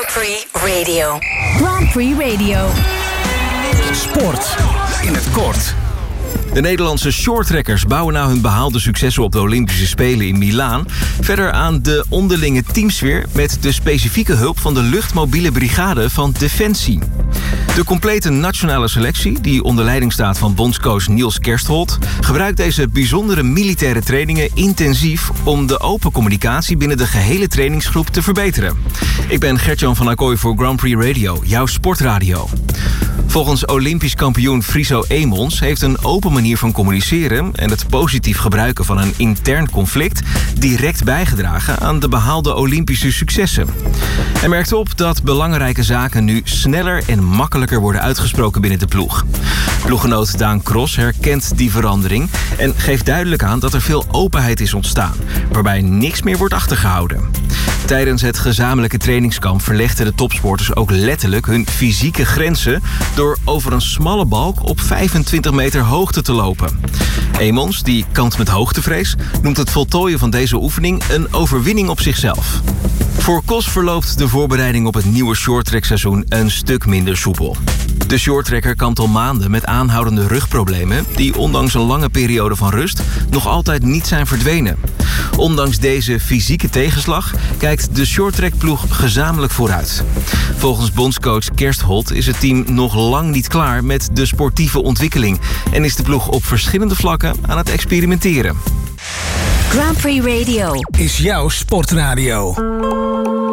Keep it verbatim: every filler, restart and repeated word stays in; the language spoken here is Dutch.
Grand Prix Radio. Grand Prix Radio. Sport in het kort. De Nederlandse shorttrekkers bouwen na hun behaalde successen op de Olympische Spelen in Milaan verder aan de onderlinge teamsfeer met de specifieke hulp van de luchtmobiele brigade van Defensie. De complete nationale selectie, die onder leiding staat van bondscoach Niels Kerstholt, gebruikt deze bijzondere militaire trainingen intensief om de open communicatie binnen de gehele trainingsgroep te verbeteren. Ik ben Gert-Jan van Acquoy voor Grand Prix Radio, jouw sportradio. Volgens Olympisch kampioen Friso Eemons heeft een open manier van communiceren en het positief gebruiken van een intern conflict direct bijgedragen aan de behaalde Olympische successen. Hij merkt op dat belangrijke zaken nu sneller en makkelijker worden uitgesproken binnen de ploeg. Ploeggenoot Daan Cross herkent die verandering en geeft duidelijk aan dat er veel openheid is ontstaan, waarbij niks meer wordt achtergehouden. Tijdens het gezamenlijke trainingskamp verlegden de topsporters ook letterlijk hun fysieke grenzen door over een smalle balk op vijfentwintig meter hoogte te lopen. Eemons, die kampt met hoogtevrees, noemt het voltooien van deze oefening een overwinning op zichzelf. Voor Kos verloopt de voorbereiding op het nieuwe shorttrackseizoen een stuk minder soepel. De shorttrekker kampt al maanden met aanhoudende rugproblemen die ondanks een lange periode van rust nog altijd niet zijn verdwenen. Ondanks deze fysieke tegenslag kijkt de shorttrackploeg gezamenlijk vooruit. Volgens bondscoach Kerstholt is het team nog lang niet klaar met de sportieve ontwikkeling en is de ploeg op verschillende vlakken aan het experimenteren. Grand Prix Radio Is jouw sportradio.